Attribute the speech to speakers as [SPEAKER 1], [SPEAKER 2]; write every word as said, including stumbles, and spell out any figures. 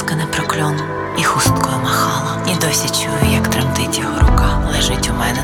[SPEAKER 1] Дівчинка не прокльон і хусткою махала. І досі чую, як тремтить його рука. Лежить у мене